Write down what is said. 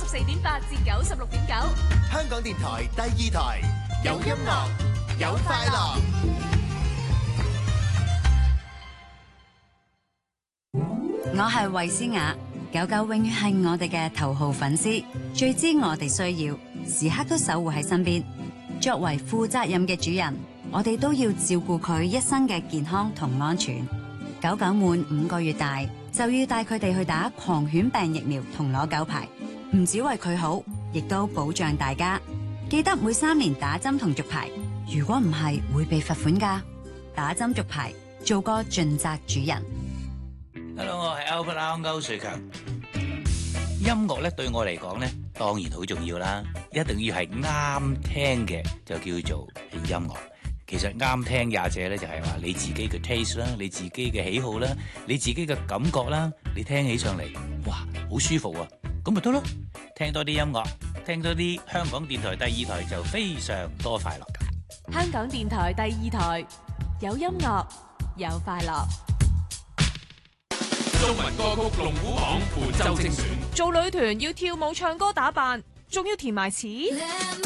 94.8至96.9， 香港電台第2台，有音樂，有快樂。 我係衛詩雅，狗狗永遠係我哋嘅頭號粉絲，最知我哋需要，時刻都守護喺身邊。作為負責任嘅主人，我哋都要照顧佢一生嘅健康同安全。狗狗滿5個月大，就要帶佢哋去打狂犬病疫苗同攞狗牌，唔只為佢好，亦都保障大家。記得每3年打針同續牌，如果唔係會被罰款㗎。打針續牌，做個盡責主人。 Hello， 我係 Albert 歐瑞強。音樂咧對我嚟講咧，當然好重要啦，一定要係啱聽嘅就叫做音樂。其實啱聽也者咧就係話你自己嘅 taste 啦，你自己嘅喜好啦，你自己嘅感覺啦，你聽起上嚟哇好舒服啊，咁咪得咯。聽多啲音樂，聽多啲香港電台第2台就非常多快樂㗎。 香港電台第2台有音樂有快樂。 中文歌曲龍虎榜本周精選， 做女團要跳舞唱歌打扮，仲要填埋詞。